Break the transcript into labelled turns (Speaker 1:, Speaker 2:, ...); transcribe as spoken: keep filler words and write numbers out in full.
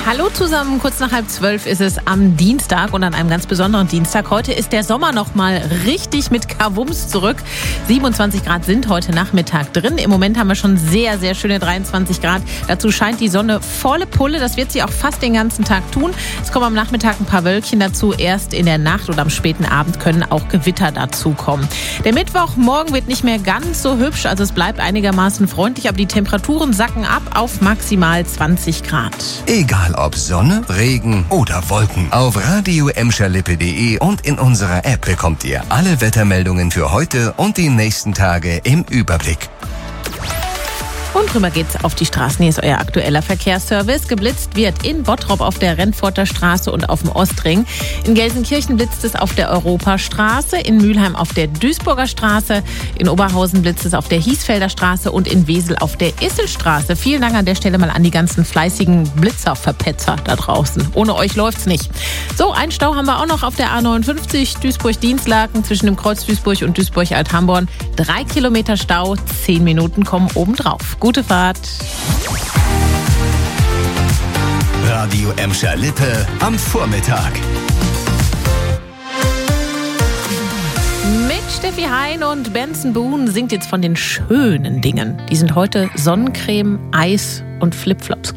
Speaker 1: Hallo zusammen, kurz nach halb zwölf ist es am Dienstag und an einem ganz besonderen Dienstag. Heute ist der Sommer noch mal richtig mit Kavums zurück. siebenundzwanzig Grad sind heute Nachmittag drin. Im Moment haben wir schon sehr, sehr schöne dreiundzwanzig Grad. Dazu scheint die Sonne volle Pulle. Das wird sie auch fast den ganzen Tag tun. Es kommen am Nachmittag ein paar Wölkchen dazu. Erst in der Nacht oder am späten Abend können auch Gewitter dazukommen. Der Mittwochmorgen wird nicht mehr ganz so hübsch. Also es bleibt einigermaßen freundlich, aber die Temperaturen sacken ab auf maximal zwanzig Grad.
Speaker 2: Egal ob Sonne, Regen oder Wolken. Auf radio emscher lippe punkt de und in unserer App bekommt ihr alle Wettermeldungen für heute und die nächsten Tage im Überblick.
Speaker 1: Und drüber geht's auf die Straßen. Hier ist euer aktueller Verkehrsservice. Geblitzt wird in Bottrop auf der Rennforter Straße und auf dem Ostring. In Gelsenkirchen blitzt es auf der Europastraße, in Mülheim auf der Duisburger Straße, in Oberhausen blitzt es auf der Hiesfelder Straße und in Wesel auf der Isselstraße. Vielen Dank an der Stelle mal an die ganzen fleißigen Blitzerverpetzer da draußen. Ohne euch läuft's nicht. So, einen Stau haben wir auch noch auf der A neunundfünfzig Duisburg-Dienstlaken zwischen dem Kreuz Duisburg und Duisburg-Althamborn. Drei Kilometer Stau, zehn Minuten kommen obendrauf. Gute Fahrt.
Speaker 2: Radio Emscher Lippe am Vormittag.
Speaker 1: Mit Steffi Hein und Benson Boone singt jetzt von den schönen Dingen. Die sind heute Sonnencreme, Eis und Flipflops.